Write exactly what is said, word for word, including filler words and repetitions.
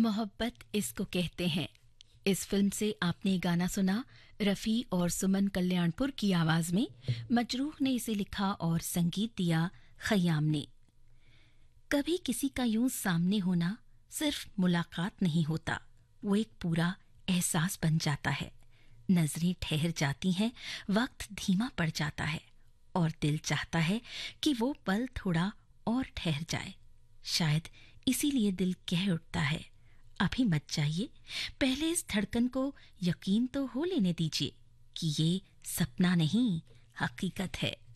मोहब्बत इसको कहते हैं। इस फिल्म से आपने गाना सुना रफ़ी और सुमन कल्याणपुर की आवाज में। मजरूह ने इसे लिखा और संगीत दिया खयाम ने। कभी किसी का यूं सामने होना सिर्फ मुलाकात नहीं होता, वो एक पूरा एहसास बन जाता है। नजरें ठहर जाती हैं, वक्त धीमा पड़ जाता है और दिल चाहता है कि वो पल थोड़ा और ठहर जाए। शायद इसीलिए दिल कह उठता है, अभी मत जाइए, पहले इस धड़कन को यकीन तो हो लेने दीजिए कि ये सपना नहीं, हकीकत है।